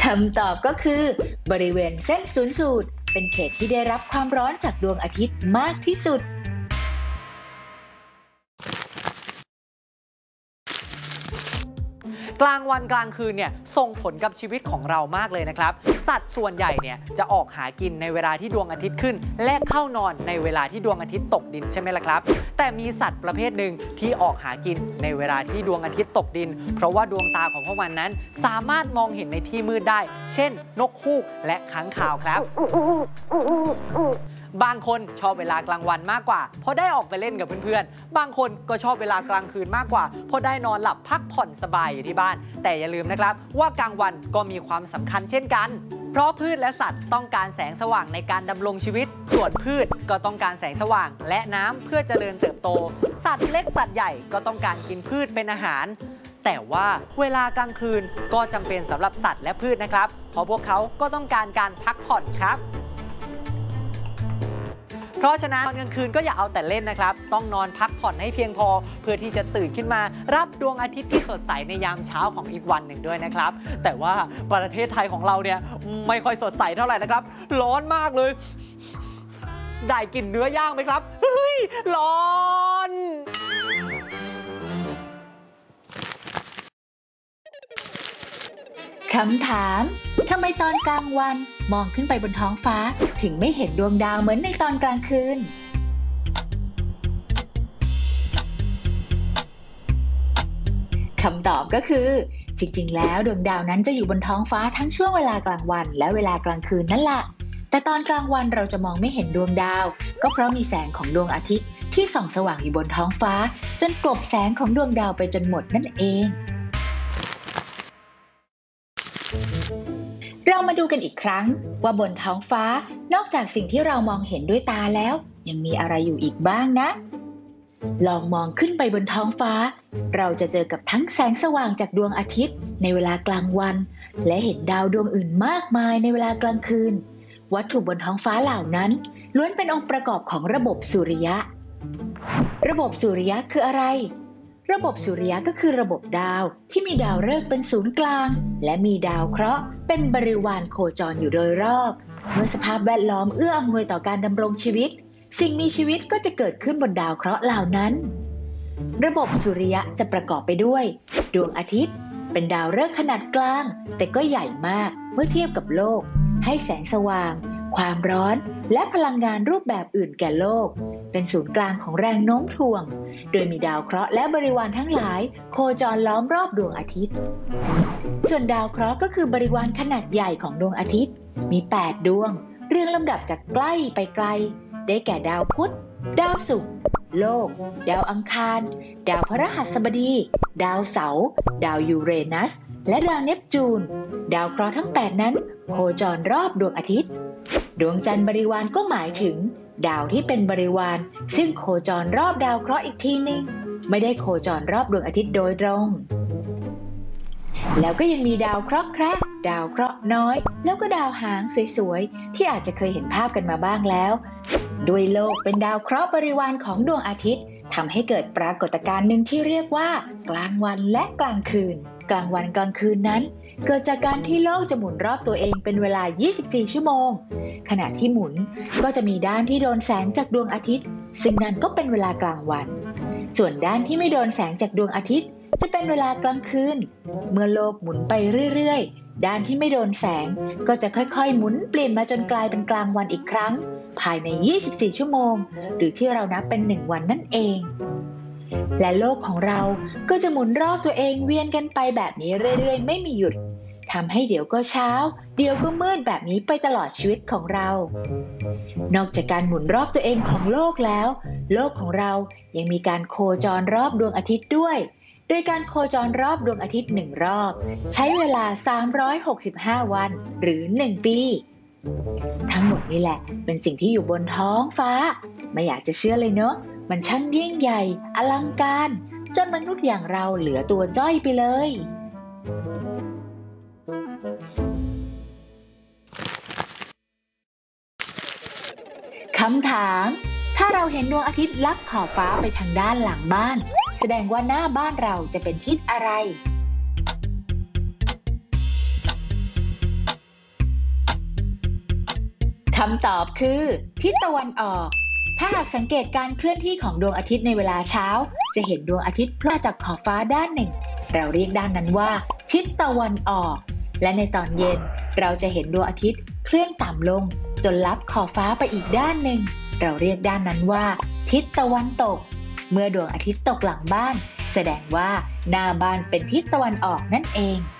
คำตอบก็คือบริเวณเส้นศูนย์สูตรเป็นเขตที่ได้รับความร้อนจากดวงอาทิตย์มากที่สุดกลางวันกลางคืนเนี่ยส่งผลกับชีวิตของเรามากเลยนะครับสัตว์ส่วนใหญ่เนี่ยจะออกหากินในเวลาที่ดวงอาทิตย์ขึ้นและเข้านอนในเวลาที่ดวงอาทิตย์ตกดินใช่ไหมล่ะครับแต่มีสัตว์ประเภทหนึ่งที่ออกหากินในเวลาที่ดวงอาทิตย์ตกดินเพราะว่าดวงตาของพวกมันนั้นสามารถมองเห็นในที่มืดได้เช่นนกฮูกและค้างคาวครับบางคนชอบเวลากลางวันมากกว่าเพราะได้ออกไปเล่นกับเพื่อนๆบางคนก็ชอบเวลากลางคืนมากกว่าเพราะได้นอนหลับพักผ่อนสบายอยู่ที่บ้านแต่อย่าลืมนะครับว่ากลางวันก็มีความสำคัญเช่นกันเพราะพืชและสัตว์ต้องการแสงสว่างในการดำรงชีวิตส่วนพืชก็ต้องการแสงสว่างและน้ำเพื่อเจริญเติบโตสัตว์เล็กสัตว์ใหญ่ก็ต้องการกินพืชเป็นอาหารแต่ว่าเวลากลางคืนก็จำเป็นสำหรับสัตว์และพืชนะครับเพราะพวกเขาก็ต้องการการพักผ่อนครับเพราะฉะนั้นตอนกลางคืนก็อย่าเอาแต่เล่นนะครับต้องนอนพักผ่อนให้เพียงพอเพื่อที่จะตื่นขึ้นมารับดวงอาทิตย์ที่สดใสในยามเช้าของอีกวันหนึ่งด้วยนะครับแต่ว่าประเทศไทยของเราเนี่ยไม่ค่อยสดใสเท่าไหร่นะครับร้อนมากเลยได้กลิ่นเนื้อย่างไหมครับเฮ้ยร้อนคำถามทำไมตอนกลางวันมองขึ้นไปบนท้องฟ้าถึงไม่เห็นดวงดาวเหมือนในตอนกลางคืนคำตอบก็คือจริงๆแล้วดวงดาวนั้นจะอยู่บนท้องฟ้าทั้งช่วงเวลากลางวันและเวลากลางคืนนั่นแหละแต่ตอนกลางวันเราจะมองไม่เห็นดวงดาวก็เพราะมีแสงของดวงอาทิตย์ที่ส่องสว่างอยู่บนท้องฟ้าจนกลบแสงของดวงดาวไปจนหมดนั่นเองเรามาดูกันอีกครั้งว่าบนท้องฟ้านอกจากสิ่งที่เรามองเห็นด้วยตาแล้วยังมีอะไรอยู่อีกบ้างนะลองมองขึ้นไปบนท้องฟ้าเราจะเจอกับทั้งแสงสว่างจากดวงอาทิตย์ในเวลากลางวันและเห็นดาวดวงอื่นมากมายในเวลากลางคืนวัตถุบนท้องฟ้าเหล่านั้นล้วนเป็นองค์ประกอบของระบบสุริยะระบบสุริยะคืออะไรระบบสุริยะก็คือระบบดาวที่มีดาวฤกษ์เป็นศูนย์กลางและมีดาวเคราะห์เป็นบริวารโคจรอยู่โดยรอบเมื่อสภาพแวดล้อมเอื้ออำนวยต่อการดำรงชีวิตสิ่งมีชีวิตก็จะเกิดขึ้นบนดาวเคราะห์เหล่านั้นระบบสุริยะจะประกอบไปด้วยดวงอาทิตย์เป็นดาวฤกษ์ขนาดกลางแต่ก็ใหญ่มากเมื่อเทียบกับโลกให้แสงสว่างความร้อนและพลังงานรูปแบบอื่นแก่โลกเป็นศูนย์กลางของแรงโน้มถ่วงโดยมีดาวเคราะห์และบริวารทั้งหลายโคจรล้อมรอบดวงอาทิตย์ส่วนดาวเคราะห์ก็คือบริวารขนาดใหญ่ของดวงอาทิตย์มี8ดวงเรียงลำดับจากใกล้ไปไกลได้แก่ดาวพุธดาวศุกร์โลกดาวอังคารดาวพฤหัสบดีดาวเสาร์ดาวยูเรนัสและดาวเนปจูนดาวเคราะห์ทั้ง8นั้นโคจรรอบดวงอาทิตย์ดวงจันทร์บริวารก็หมายถึงดาวที่เป็นบริวารซึ่งโคจรรอบดาวเคราะห์อีกทีนึงไม่ได้โคจรรอบดวงอาทิตย์โดยตรงแล้วก็ยังมีดาวเคราะห์แคระดาวเคราะห์น้อยแล้วก็ดาวหางสวยๆที่อาจจะเคยเห็นภาพกันมาบ้างแล้วด้วยโลกเป็นดาวเคราะห์บริวารของดวงอาทิตย์ทำให้เกิดปรากฏการณ์หนึ่งที่เรียกว่ากลางวันและกลางคืนกลางวันกลางคืนนั้นเกิดจากการที่โลกจะหมุนรอบตัวเองเป็นเวลา24ชั่วโมงขณะที่หมุนก็จะมีด้านที่โดนแสงจากดวงอาทิตย์ซึ่งนั่นก็เป็นเวลากลางวันส่วนด้านที่ไม่โดนแสงจากดวงอาทิตย์จะเป็นเวลากลางคืนเมื่อโลกหมุนไปเรื่อยๆด้านที่ไม่โดนแสงก็จะค่อยๆหมุนเปลี่ยนมาจนกลายเป็นกลางวันอีกครั้งภายใน24ชั่วโมงหรือที่เรานับเป็น1วันนั่นเองและโลกของเราก็จะหมุนรอบตัวเองเวียนกันไปแบบนี้เรื่อยๆไม่มีหยุดทำให้เดี๋ยวก็เช้าเดี๋ยวก็มืดแบบนี้ไปตลอดชีวิตของเรานอกจากการหมุนรอบตัวเองของโลกแล้วโลกของเรายังมีการโคจรรอบดวงอาทิตย์ด้วยโดยการโคจรรอบดวงอาทิตย์1รอบใช้เวลา365วันหรือ1ปีทั้งหมดนี้แหละเป็นสิ่งที่อยู่บนท้องฟ้าไม่อยากจะเชื่อเลยเนอะมันช่างยิ่งใหญ่อลังการจนมนุษย์อย่างเราเหลือตัวจ้อยไปเลยคำถามถ้าเราเห็นดวงอาทิตย์ลับขอบฟ้าไปทางด้านหลังบ้านแสดงว่าหน้าบ้านเราจะเป็นทิศอะไรำตอบคือทิศตะวันออกถ้าหากสังเกตการเคลื่อนที่ของดวงอาทิตย์ในเวลาเช้าจะเห็นดวงอาทิตย์โผล่จากขอบฟ้าด้านหนึ่งเราเรียกด้านนั้นว่าทิศตะวันออกและในตอนเย็นเราจะเห็นดวงอาทิตย์เคลื่อนต่ำลงจนลับขอบฟ้าไปอีกด้านหนึ่งเราเรียกด้านนั้นว่าทิศตะวันตกเมื่อดวงอาทิตย์ตกหลังบ้านแสดงว่าหน้าบ้านเป็นทิศตะวันออกนั่นเอง